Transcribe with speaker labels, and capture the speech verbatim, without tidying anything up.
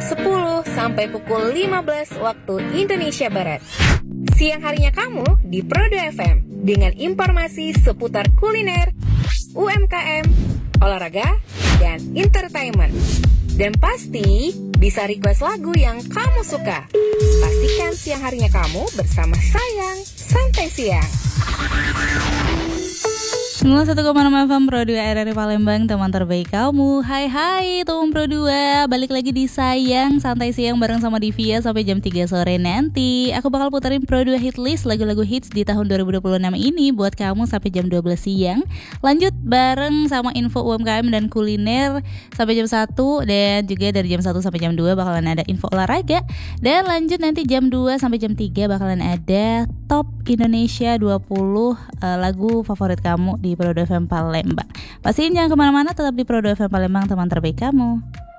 Speaker 1: sepuluh sampai pukul lima belas waktu Indonesia Barat. Siang harinya kamu di Prodo F M dengan informasi seputar kuliner, U M K M, olahraga, dan entertainment. Dan pasti bisa request lagu yang kamu suka. Pastikan siang harinya kamu bersama Sayang Santai Siang.
Speaker 2: sembilan puluh satu koma enam F M Pro dua R R I Palembang, teman terbaik kamu. Hai hai teman Pro dua, balik lagi di Sayang Santai Siang bareng sama Divia sampai jam tiga sore nanti. Aku bakal puterin Pro dua hit list lagu-lagu hits di tahun dua ribu dua puluh enam ini buat kamu sampai jam dua belas siang. Lanjut bareng sama info U M K M dan kuliner sampai jam satu, dan juga dari jam satu sampai jam dua bakalan ada info olahraga. Dan lanjut nanti jam dua sampai jam tiga bakalan ada Top Indonesia dua puluh uh, lagu favorit kamu di Prodo F M Palembang. Pastiin jangan kemana-mana, tetap di Prodo F M Palembang, teman terbaik kamu.